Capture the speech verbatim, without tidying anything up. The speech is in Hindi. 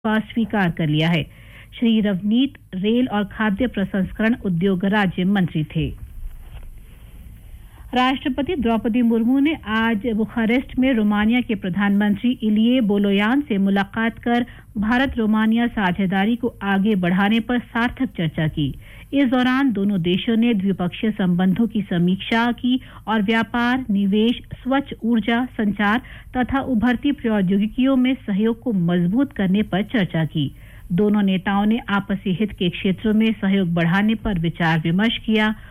का स्वीकार कर लिया है। श्री रवनीत रेल और खाद्य प्रसंस्करण उद्योग राज्य मंत्री थे। राष्ट्रपति द्रौपदी मुर्मू ने आज बुखारेस्ट में रोमानिया के प्रधानमंत्री इलिये बोलोयान से मुलाकात कर भारत रोमानिया साझेदारी को आगे बढ़ाने पर सार्थक चर्चा की। इस दौरान दोनों देशों ने द्विपक्षीय संबंधों की समीक्षा की और व्यापार, निवेश, स्वच्छ ऊर्जा, संचार तथा उभरती प्रौद्योगिकियों में सहयोग को मजबूत करने पर चर्चा की। दोनों नेताओं ने आपसी हित के क्षेत्रों में सहयोग बढ़ाने पर विचार विमर्श किया